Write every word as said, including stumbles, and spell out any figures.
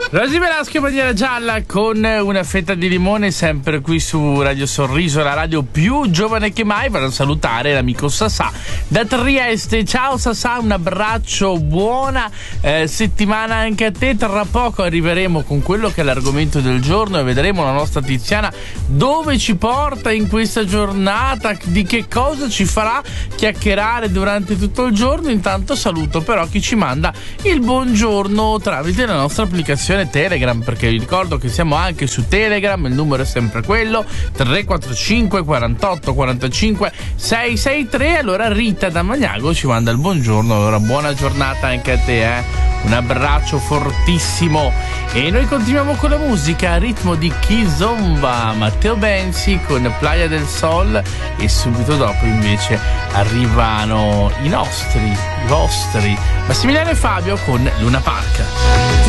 Rosy Velasco in bandiera gialla con una fetta di limone, sempre qui su Radio Sorriso, la radio più giovane che mai. Vado a salutare l'amico Sassà da Trieste. Ciao Sassà, un abbraccio, buona eh, settimana anche a te. Tra poco arriveremo con quello che è l'argomento del giorno e vedremo la nostra Tiziana dove ci porta in questa giornata, di che cosa ci farà chiacchierare durante tutto il giorno. Intanto saluto però chi ci manda il buongiorno tramite la nostra applicazione Telegram, perché vi ricordo che siamo anche su Telegram, il numero è sempre quello tre quattro cinque quarantotto quarantacinque seicentosessantatré. Allora Rita da Magnago ci manda il buongiorno, allora buona giornata anche a te, eh? Un abbraccio fortissimo. E noi continuiamo con la musica a ritmo di Kizomba, Matteo Benzi con Playa del Sol, e subito dopo invece arrivano i nostri, i vostri Massimiliano e Fabio con Luna Park.